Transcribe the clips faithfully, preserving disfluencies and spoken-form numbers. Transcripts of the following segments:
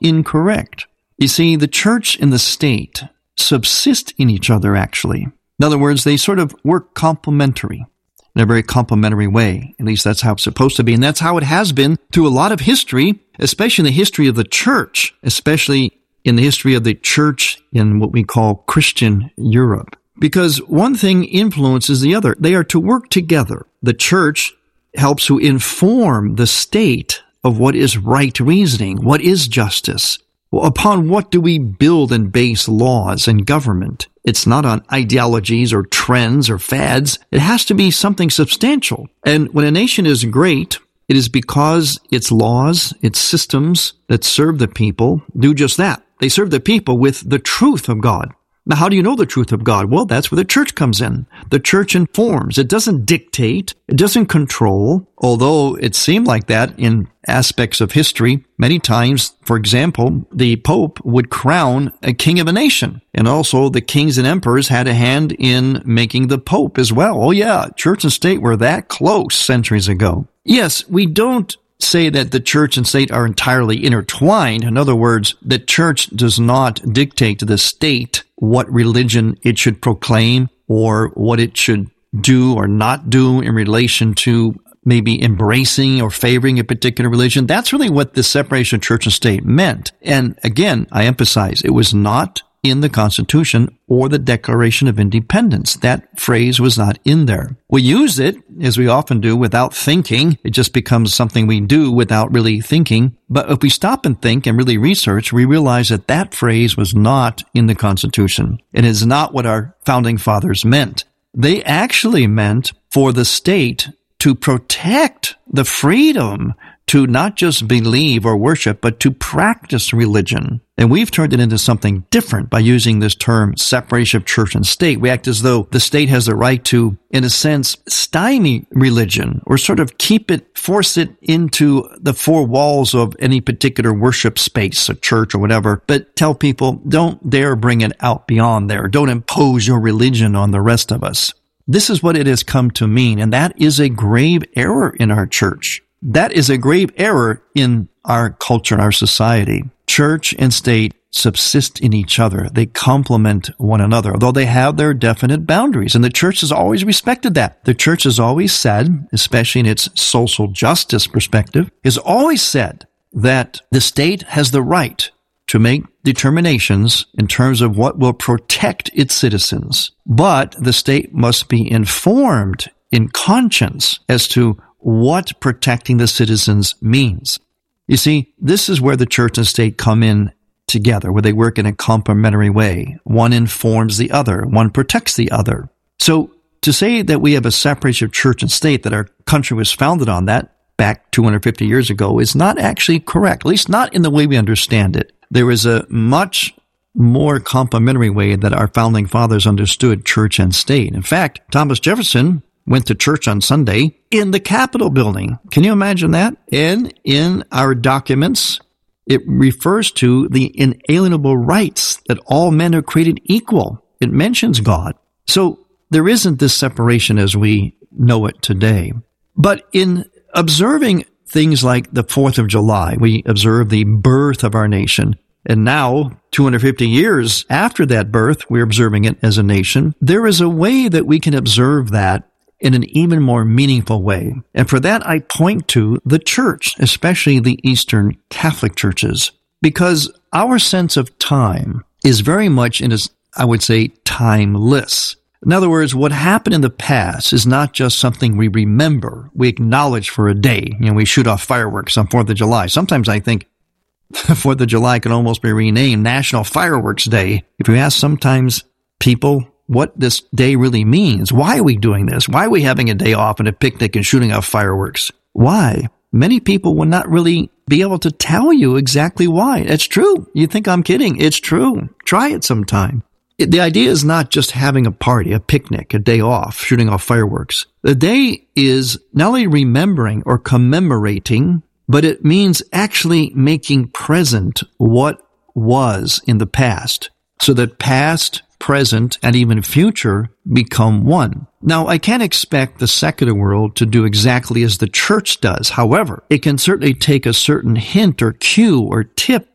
incorrect. You see, the church and the state subsist in each other, actually. In other words, they sort of work complementary in a very complementary way. At least that's how it's supposed to be. And that's how it has been through a lot of history, especially in the history of the church, especially in the history of the church in what we call Christian Europe. Because one thing influences the other. They are to work together. The church helps to inform the state of what is right reasoning, what is justice. Well, upon what do we build and base laws and government? It's not on ideologies or trends or fads. It has to be something substantial. And when a nation is great, it is because its laws, its systems that serve the people do just that. They serve the people with the truth of God. Now, how do you know the truth of God? Well, that's where the church comes in. The church informs. It doesn't dictate. It doesn't control, although it seemed like that in aspects of history. Many times, for example, the Pope would crown a king of a nation. And also the kings and emperors had a hand in making the Pope as well. Oh yeah, church and state were that close centuries ago. Yes, we don't say that the church and state are entirely intertwined. In other words, the church does not dictate to the state what religion it should proclaim or what it should do or not do in relation to maybe embracing or favoring a particular religion. That's really what the separation of church and state meant. And again, I emphasize, it was not in the Constitution or the Declaration of Independence. That phrase was not in there. We use it, as we often do, without thinking. It just becomes something we do without really thinking. But if we stop and think and really research, we realize that that phrase was not in the Constitution. It is not what our founding fathers meant. They actually meant for the state to protect the freedom to not just believe or worship, but to practice religion. And we've turned it into something different by using this term separation of church and state. We act as though the state has the right to, in a sense, stymie religion or sort of keep it, force it into the four walls of any particular worship space, a church or whatever, but tell people, don't dare bring it out beyond there. Don't impose your religion on the rest of us. This is what it has come to mean, and that is a grave error in our church. That is a grave error in our culture, our society. Church and state subsist in each other. They complement one another, although they have their definite boundaries. And the church has always respected that. The church has always said, especially in its social justice perspective, has always said that the state has the right to make determinations in terms of what will protect its citizens. But the state must be informed in conscience as to what protecting the citizens means. You see, this is where the church and state come in together, where they work in a complementary way. One informs the other. One protects the other. So to say that we have a separation of church and state, that our country was founded on that back two hundred fifty years ago, is not actually correct, at least not in the way we understand it. There is a much more complementary way that our founding fathers understood church and state. In fact, Thomas Jefferson went to church on Sunday in the Capitol building. Can you imagine that? And in our documents, it refers to the inalienable rights that all men are created equal. It mentions God. So there isn't this separation as we know it today. But in observing things like the fourth of July, we observe the birth of our nation. And now, two hundred fifty years after that birth, we're observing it as a nation. There is a way that we can observe that in an even more meaningful way. And for that, I point to the church, especially the Eastern Catholic churches, because our sense of time is very much, in a, I would say, timeless. In other words, what happened in the past is not just something we remember, we acknowledge for a day. You know, we shoot off fireworks on fourth of July. Sometimes I think fourth of July can almost be renamed National Fireworks Day. If you ask sometimes people what this day really means, why are we doing this? Why are we having a day off and a picnic and shooting off fireworks? Why? Many people will not really be able to tell you exactly why. It's true. You think I'm kidding. It's true. Try it sometime. It, the idea is not just having a party, a picnic, a day off, shooting off fireworks. The day is not only remembering or commemorating, but it means actually making present what was in the past, so that past, present, and even future become one. Now, I can't expect the secular world to do exactly as the church does. However, it can certainly take a certain hint or cue or tip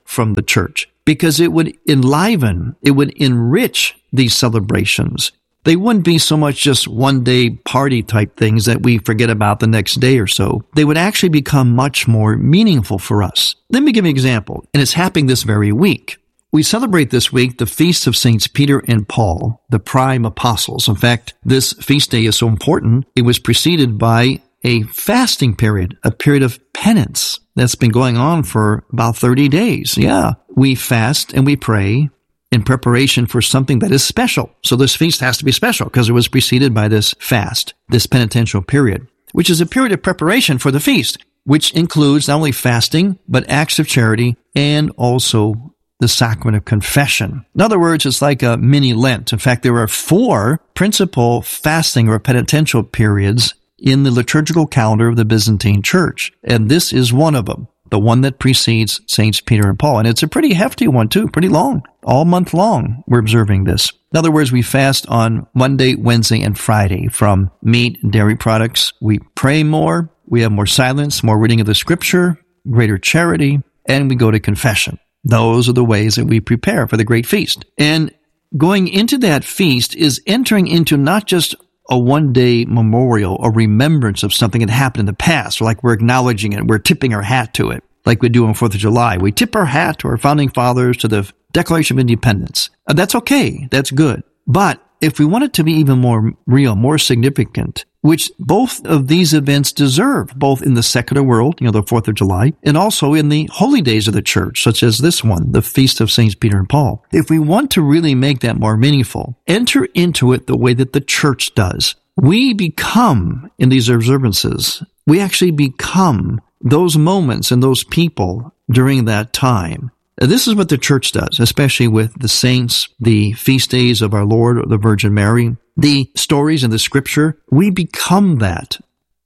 from the church because it would enliven, it would enrich these celebrations. They wouldn't be so much just one-day party type things that we forget about the next day or so. They would actually become much more meaningful for us. Let me give you an example, and it's happening this very week. We celebrate this week the feast of Saints Peter and Paul, the prime apostles. In fact, this feast day is so important, it was preceded by a fasting period, a period of penance that's been going on for about thirty days. Yeah, we fast and we pray in preparation for something that is special. So this feast has to be special because it was preceded by this fast, this penitential period, which is a period of preparation for the feast, which includes not only fasting, but acts of charity and also the sacrament of confession. In other words, it's like a mini Lent. In fact, there are four principal fasting or penitential periods in the liturgical calendar of the Byzantine Church, and this is one of them. The one that precedes Saints Peter and Paul. And it's a pretty hefty one, too, pretty long. All month long, we're observing this. In other words, we fast on Monday, Wednesday, and Friday from meat and dairy products. We pray more. We have more silence, more reading of the Scripture, greater charity, and we go to confession. Those are the ways that we prepare for the great feast. And going into that feast is entering into not just a one-day memorial or remembrance of something that happened in the past, or like we're acknowledging it, we're tipping our hat to it, like we do on fourth of July. We tip our hat to our founding fathers, to the Declaration of Independence. Uh, that's okay. That's good. But if we want it to be even more real, more significant, which both of these events deserve, both in the secular world, you know, the fourth of July, and also in the holy days of the church, such as this one, the Feast of Saints Peter and Paul. If we want to really make that more meaningful, enter into it the way that the church does. We become, in these observances, we actually become those moments and those people during that time. This is what the church does, especially with the saints, the feast days of our Lord or the Virgin Mary, the stories in the Scripture. We become that.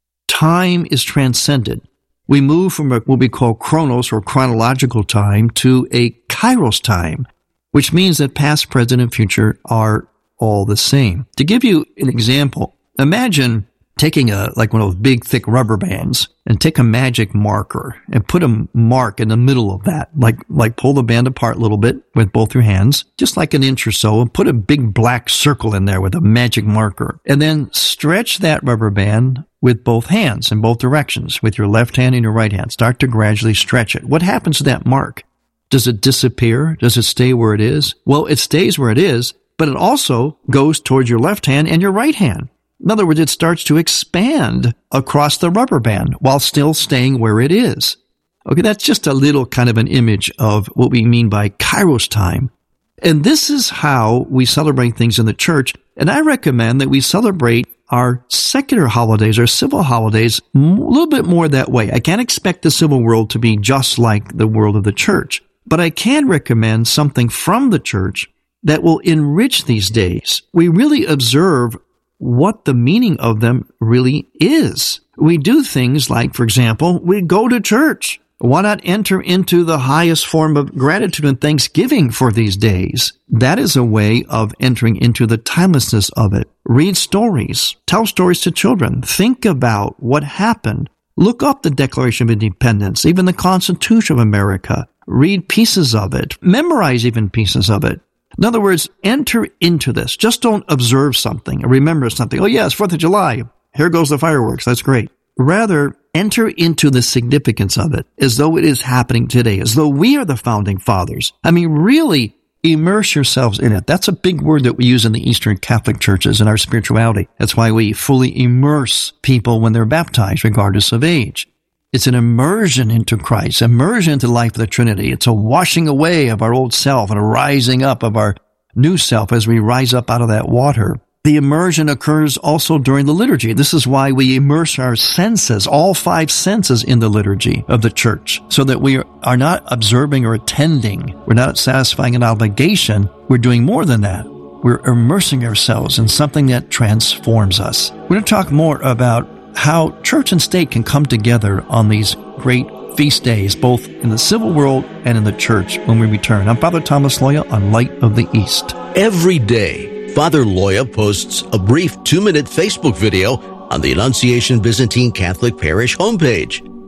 Time is transcended. We move from what we call chronos or chronological time to a kairos time, which means that past, present, and future are all the same. To give you an example, imagine taking a like one of those big, thick rubber bands and take a magic marker and put a mark in the middle of that, like like pull the band apart a little bit with both your hands, just like an inch or so, and put a big black circle in there with a magic marker, and then stretch that rubber band with both hands in both directions, with your left hand and your right hand. Start to gradually stretch it. What happens to that mark? Does it disappear? Does it stay where it is? Well, it stays where it is, but it also goes towards your left hand and your right hand. In other words, it starts to expand across the rubber band while still staying where it is. Okay, that's just a little kind of an image of what we mean by kairos time. And this is how we celebrate things in the church. And I recommend that we celebrate our secular holidays, our civil holidays, a little bit more that way. I can't expect the civil world to be just like the world of the church, but I can recommend something from the church that will enrich these days. We really observe what the meaning of them really is. We do things like, for example, we go to church. Why not enter into the highest form of gratitude and thanksgiving for these days? That is a way of entering into the timelessness of it. Read stories. Tell stories to children. Think about what happened. Look up the Declaration of Independence, even the Constitution of America. Read pieces of it. Memorize even pieces of it. In other words, enter into this. Just don't observe something or remember something. Oh, yeah, it's fourth of July. Here goes the fireworks. That's great. Rather, enter into the significance of it as though it is happening today, as though we are the founding fathers. I mean, really immerse yourselves in it. That's a big word that we use in the Eastern Catholic churches in our spirituality. That's why we fully immerse people when they're baptized, regardless of age. It's an immersion into Christ, immersion into the life of the Trinity. It's a washing away of our old self and a rising up of our new self as we rise up out of that water. The immersion occurs also during the liturgy. This is why we immerse our senses, all five senses, in the liturgy of the church, so that we are not observing or attending. We're not satisfying an obligation. We're doing more than that. We're immersing ourselves in something that transforms us. We're going to talk more about how church and state can come together on these great feast days, both in the civil world and in the church, when we return. I'm Father Thomas Loya on Light of the East. Every day, Father Loya posts a brief two-minute Facebook video on the Annunciation Byzantine Catholic Parish homepage.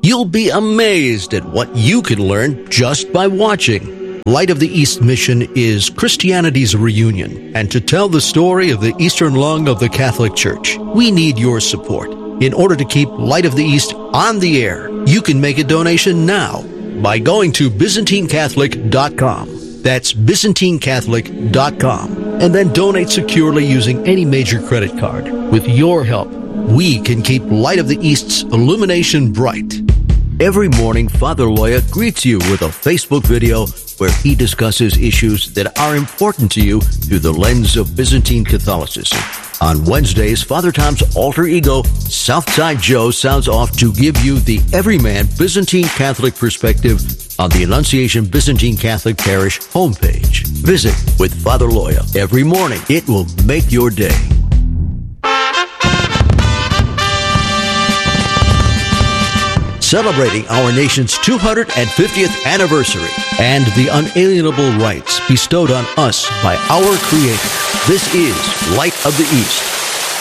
You'll be amazed at what you can learn just by watching. Light of the East mission is Christianity's reunion, and to tell the story of the Eastern lung of the Catholic Church, we need your support. In order to keep Light of the East on the air, you can make a donation now by going to Byzantine Catholic dot com. That's Byzantine Catholic dot com. And then donate securely using any major credit card. With your help, we can keep Light of the East's illumination bright. Every morning, Father Loya greets you with a Facebook video where he discusses issues that are important to you through the lens of Byzantine Catholicism. On Wednesdays, Father Tom's alter ego, Southside Joe, sounds off to give you the everyman Byzantine Catholic perspective on the Annunciation Byzantine Catholic Parish homepage. Visit with Father Loya every morning. It will make your day. Celebrating our nation's two hundred fiftieth anniversary and the unalienable rights bestowed on us by our Creator. This is Light of the East.